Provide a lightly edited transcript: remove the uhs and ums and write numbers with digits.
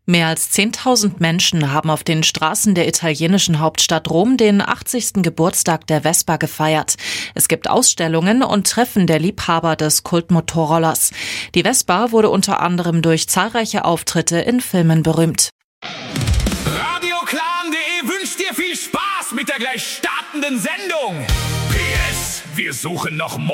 Mehr als 10.000 Menschen haben auf den Straßen der italienischen Hauptstadt Rom den 80. Geburtstag der Vespa gefeiert. Es gibt Ausstellungen und Treffen der Liebhaber des Kultmotorrollers. Die Vespa wurde unter anderem durch zahlreiche Auftritte in Filmen berühmt. Radioklan.de wünscht dir viel Spaß mit der gleich startenden Sendung. PS, wir suchen noch